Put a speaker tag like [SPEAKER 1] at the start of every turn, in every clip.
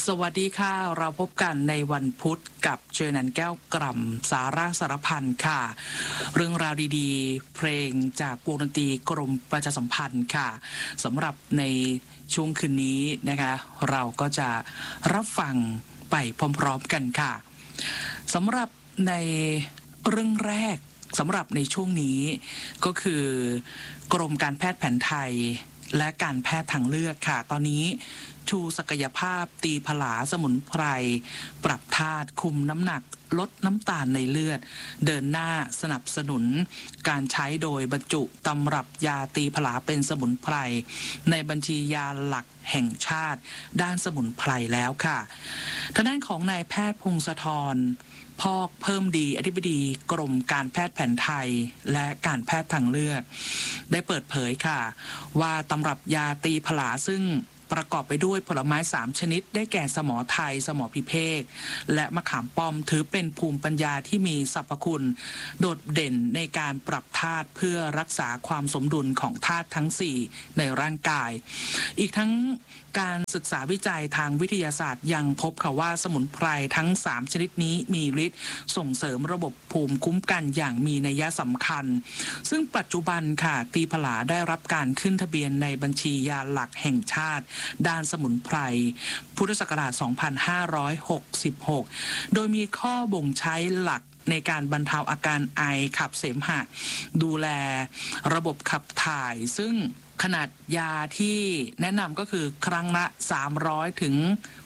[SPEAKER 1] สวัสดีค่ะเราพบกันในวันพุธกับเจอนันแก้วกล่ำสาระสารพันค่ะเรื่องราวดีๆเพลงจากวงดนตรีกรมประชาสัมพันธ์ค่ะสำหรับในช่วงคืนนี้นะคะเราก็จะรับฟังไปพร้อมๆกันค่ะสำหรับในเรื่องแรกสำหรับในช่วงนี้ก็คือกรมการแพทย์แผนไทยและการแพทย์ทางเลือกค่ะตอนนี้ชูศักยภาพตีผลาสมุนไพรปรับธาตุคุมน้ำหนักลดน้ำตาลในเลือดเดินหน้าสนับสนุนการใช้โดยบรรจุตำรับยาตีผลาเป็นสมุนไพรในบัญชียาหลักแห่งชาติด้านสมุนไพรแล้วค่ะทางด้านของนายแพทย์พงศธรพอกเพิ่มดีอธิบดีกรมการแพทย์แผนไทยและการแพทย์ทางเลือกได้เปิดเผยค่ะว่าตำรับยาตีผลาซึ่งประกอบไปด้วยผลไม้3ชนิดได้แก่สมอไทยสมอพิเภกและมะขามป้อมถือเป็นภูมิปัญญาที่มีสรรพคุณโดดเด่นในการปรับธาตุเพื่อรักษาความสมดุลของธาตุทั้ง4ในร่างกายอีกทั้งการศึกษาวิจัยทางวิทยาศาสตร์ยังพบค่ะว่าสมุนไพรทั้ง3ชนิดนี้มีฤทธิ์ส่งเสริมระบบภูมิคุ้มกันอย่างมีนัยสำคัญซึ่งปัจจุบันค่ะตีผลาได้รับการขึ้นทะเบียนในบัญชียาหลักแห่งชาติด้านสมุนไพรพุทธศักราช 2566 โดยมีข้อบ่งใช้หลักในการบรรเทาอาการไอขับเสมหะดูแลระบบขับถ่ายซึ่งขนาดยาที่แนะนำก็คือครั้งละ300 ถึง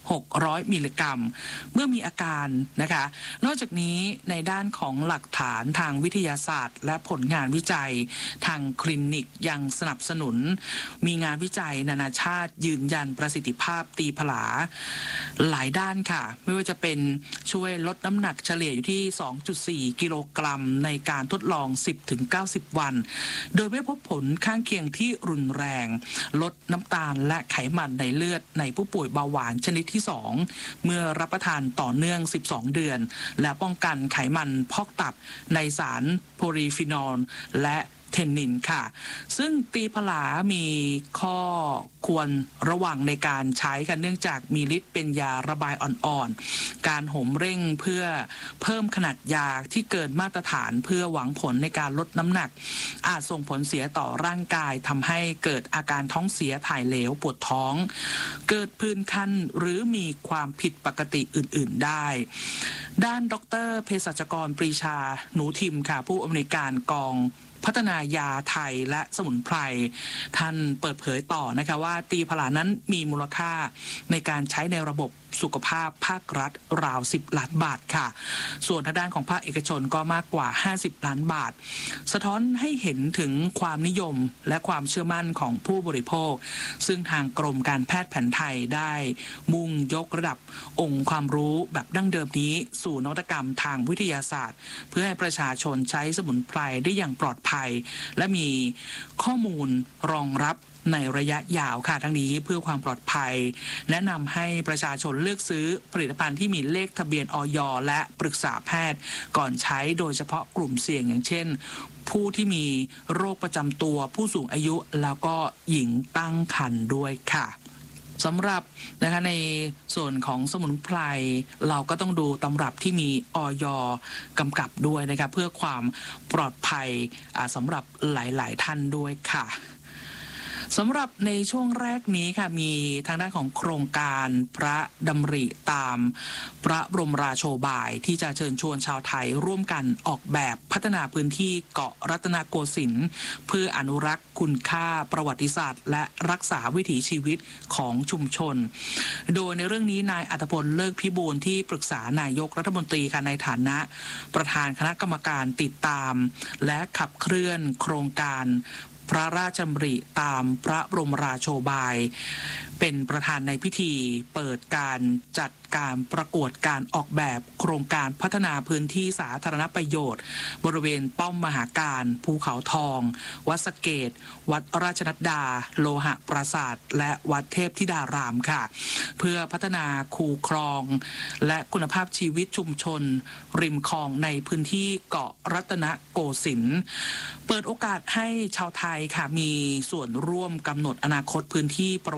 [SPEAKER 1] 600 มิลลิกรัมเมื่อมีอาการนะคะนอกจากนี้ในด้านของหลักฐานทางวิทยาศาสตร์และผลงานวิจัยทางคลินิกยังสนับสนุนมีงานวิจัยนานาชาติยืนยันประสิทธิภาพตีผลาหลายด้านค่ะไม่ว่าจะเป็นช่วยลดน้ำหนักเฉลี่ยอยู่ที่ 2.4 กิโลกรัมในการทดลอง 10-90 วันโดยไม่พบผลข้างเคียงที่รุนแรงลดน้ำตาลและไขมันในเลือดในผู้ป่วยเบาหวานชนิดที่2เมื่อรับประทานต่อเนื่อง12เดือนและป้องกันไขมันพอกตับในสารโพลีฟีนอลและเทนนินค่ะซึ่งตีผลามีข้อควรระวังในการใช้กันเนื่องจากมีฤทธิ์เป็นยาระบายอ่อนๆการโหมเร่งเพื่อเพิ่มขนาดยาที่เกินมาตรฐานเพื่อหวังผลในการลดน้ำหนักอาจส่งผลเสียต่อร่างกายทำให้เกิดอาการท้องเสียถ่ายเหลวปวดท้องเกิดผื่นคันหรือมีความผิดปกติอื่นๆได้ด้านดร.เภสัชกรปรีชาหนูทิมค่ะผู้อำนวยการกองพัฒนายาไทยและสมุนไพรท่านเปิดเผยต่อนะคะว่าตีผลานั้นมีมูลค่าในการใช้ในระบบสุขภาพภาครัฐราว10 ล้านบาทค่ะส่วนทางด้านของภาคเอกชนก็มากกว่า50 ล้านบาทสะท้อนให้เห็นถึงความนิยมและความเชื่อมั่นของผู้บริโภคซึ่งทางกรมการแพทย์แผนไทยได้มุ่งยกระดับองค์ความรู้แบบดั้งเดิมนี้สู่นวัตกรรมทางวิทยาศาสตร์เพื่อให้ประชาชนใช้สมุนไพรได้อย่างปลอดภัยและมีข้อมูลรองรับในระยะยาวค่ะทั้งนี้เพื่อความปลอดภัยแนะนำให้ประชาชนเลือกซื้อผลิตภัณฑ์ที่มีเลขทะเบียนอย.และปรึกษาแพทย์ก่อนใช้โดยเฉพาะกลุ่มเสี่ยงอย่างเช่นผู้ที่มีโรคประจำตัวผู้สูงอายุแล้วก็หญิงตั้งครรภ์ด้วยค่ะสำหรับนะคะในส่วนของสมุนไพรเราก็ต้องดูตำรับที่มีอย.กำกับด้วยนะคะเพื่อความปลอดภัยสำหรับหลายๆท่านด้วยค่ะสำหรับในช่วงแรกนี้ค่ะมีทางด้านของโครงการพระดำริตามพระบรมราโชบายที่จะเชิญชวนชาวไทยร่วมกันออกแบบพัฒนาพื้นที่เกาะรัตนโกสินทร์เพื่ออนุรักษ์คุณค่าประวัติศาสตร์และรักษาวิถีชีวิตของชุมชนโดยในเรื่องนี้นายอัตพลเลิกพิบูลที่ปรึกษานายกรัฐมนตรีค่ะในฐานะประธานคณะกรรมการติดตามและขับเคลื่อนโครงการพระราชดำริตามพระบรมราโชบายเป็นประธานในพิธีเปิดการจัดการประกวดการออกแบบโครงการพัฒนาพื้นที่สาธารณประโยชน์บริเวณป้อมมหาการภูเขาทองวัดสะเกษวัดราชนัดดาโลหะปราสาทและวัดเทพธิดารามค่ะเพื่อพัฒนาคูคลองและคุณภาพชีวิตชุมชนริมคลองในพื้นที่เกาะรัตนโกสินทร์เปิดโอกาสให้ชาวไทยค่ะมีส่วนร่วมกำหนดอนาคตพื้นที่ประวัติศาสตร์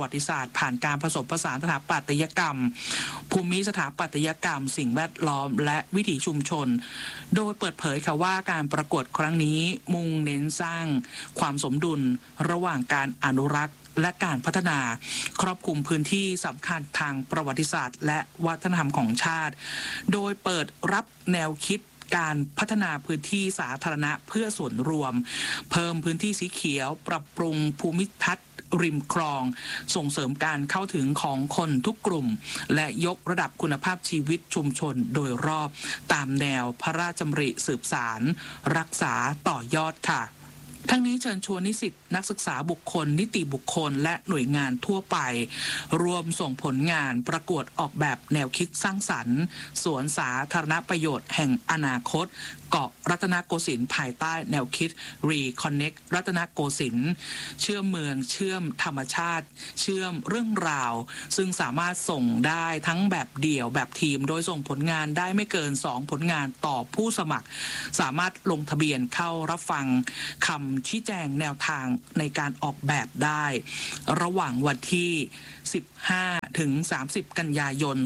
[SPEAKER 1] สตร์ผ่านการผสมผสานสถาปัตยกรรม ภูมิสถาปัตยกรรม สิ่งแวดล้อมและวิถีชุมชน โดยเปิดเผยค่ะว่าการประกวดครั้งนี้มุ่งเน้นสร้างความสมดุลระหว่างการอนุรักษ์และการพัฒนาครอบคลุมพื้นที่สำคัญทางประวัติศาสตร์และวัฒนธรรมของชาติโดยเปิดรับแนวคิดการพัฒนาพื้นที่สาธารณะเพื่อส่วนรวมเพิ่มพื้นที่สีเขียวปรับปรุงภูมิทัศน์ริมคลองส่งเสริมการเข้าถึงของคนทุกกลุ่มและยกระดับคุณภาพชีวิตชุมชนโดยรอบตามแนวพระราชดำริสืบสารรักษาต่อยอดค่ะทั้งนี้เชิญชวนนิสิตนักศึกษาบุคคลนิติบุคคลและหน่วยงานทั่วไปรวมส่งผลงานประกวดออกแบบแนวคิดสร้างสรรค์สวนสาธารณประโยชน์แห่งอนาคตเกาะรัตนโกสินทร์ภายใต้แนวคิด Reconnect รัตนโกสินทร์เชื่อมเมืองเชื่อมธรรมชาติเชื่อมเรื่องราวซึ่งสามารถส่งได้ทั้งแบบเดี่ยวแบบทีมโดยส่งผลงานได้ไม่เกิน2ผลงานต่อผู้สมัครสามารถลงทะเบียนเข้ารับฟังคำชี้แจงแนวทางในการออกแบบได้ระหว่างวันที่15ถึง30กันยายน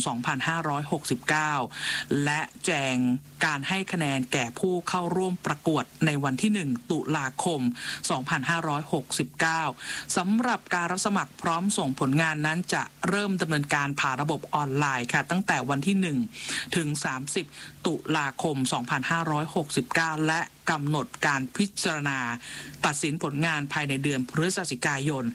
[SPEAKER 1] 2569และแจงการให้คะแนนแก่ผู้เข้าร่วมประกวดในวันที่1ตุลาคม2569สำหรับการรับสมัครพร้อมส่งผลงานนั้นจะเริ่มดำเนินการผ่านระบบออนไลน์ค่ะตั้งแต่วันที่1ถึง30ตุลาคม2569และกำหนดการพิจารณาตัดสินผลงานภายในเดือนพฤศจิกายน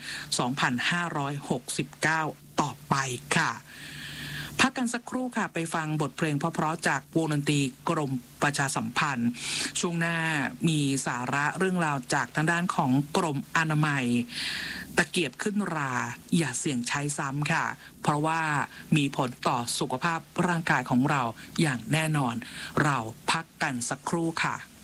[SPEAKER 1] 2569ต่อไปค่ะพักกันสักครู่ค่ะไปฟังบทเพลงเพราะๆจากวงดนตรีกรมประชาสัมพันธ์ช่วงหน้ามีสาระเรื่องราวจากทางด้านของกรมอนามัยตะเกียบขึ้นราอย่าเสี่ยงใช้ซ้ำค่ะเพราะว่ามีผลต่อสุขภาพร่างกายของเราอย่างแน่นอนเราพักกันสักครู่ค่ะ